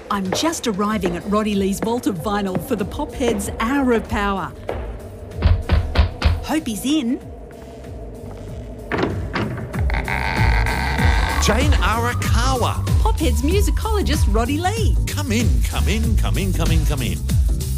I'm just arriving at Roddy Lee's Vault of Vinyl for the Popheads Hour of Power. Hope he's in. Jane Arakawa. Popheads musicologist Roddy Lee. Come in, come in, come in, come in, come in.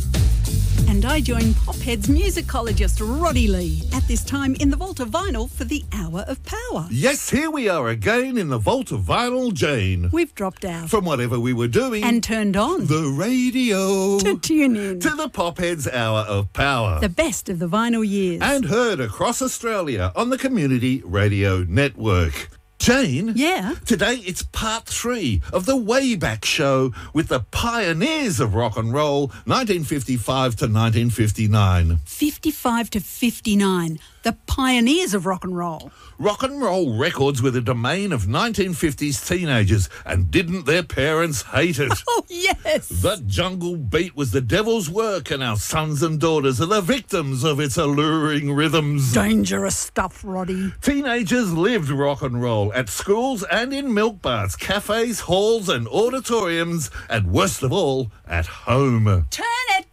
And I join Popheads musicologist Roddy Lee at this time in the Vault of Vinyl for the Hour of Power. Yes, here we are again in the Vault of Vinyl, Jane. We've dropped out. From whatever we were doing. And turned on. The radio. To tune in. To the Popheads Hour of Power. The best of the vinyl years. And heard across Australia on the Community Radio Network. Jane? Yeah? Today it's part 3 of the Wayback Show with the pioneers of rock and roll, 1955 to 1959. 55 to 59. The pioneers of rock and roll. Rock and roll records were the domain of 1950s teenagers, and didn't their parents hate it? Oh, yes! The jungle beat was the devil's work, and our sons and daughters are the victims of its alluring rhythms. Dangerous stuff, Roddy. Teenagers lived rock and roll at schools and in milk bars, cafes, halls and auditoriums, and worst of all, at home. Turn it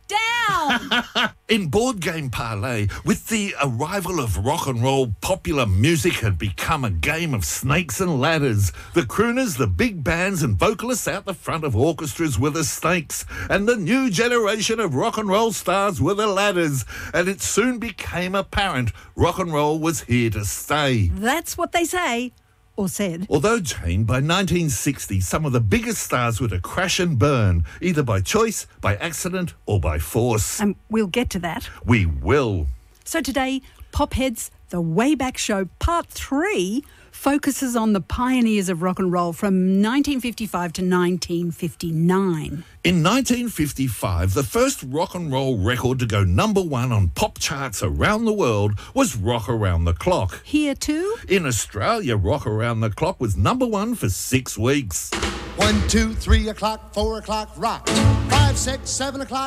down! In Board Game Parlay, with the arrival of rock and roll, popular music had become a game of snakes and ladders. The crooners, the big bands and vocalists out the front of orchestras were the snakes, and the new generation of rock and roll stars were the ladders. And it soon became apparent rock and roll was here to stay. That's what they say. Or said. Although, Jane, by 1960, some of the biggest stars were to crash and burn, either by choice, by accident, or by force. And we'll get to that. We will. So today, Popheads, the Wayback Show, Part 3, focuses on the pioneers of rock and roll from 1955 to 1959. In 1955, the first rock and roll record to go number 1 on pop charts around the world was Rock Around the Clock. Here too? In Australia, Rock Around the Clock was number 1 for 6 weeks. 1, 2, 3 o'clock, 4 o'clock, rock. 5, 6, 7 o'clock.